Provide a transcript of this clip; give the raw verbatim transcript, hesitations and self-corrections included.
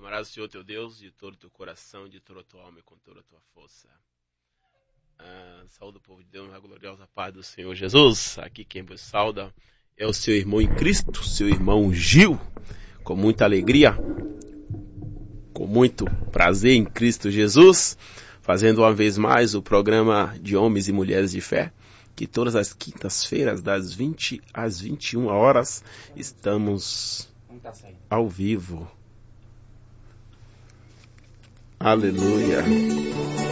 Amarás o Senhor teu Deus de todo o teu coração, de toda a tua alma e com toda a tua força. Ah, saúde o povo de Deus, a gloriosa paz do Senhor Jesus. Aqui quem vos sauda é o seu irmão em Cristo, seu irmão Gil, com muita alegria, com muito prazer em Cristo Jesus, fazendo uma vez mais o programa de Homens e Mulheres de Fé, que todas as quintas-feiras, das vinte às vinte e uma horas, estamos ao vivo. Aleluia.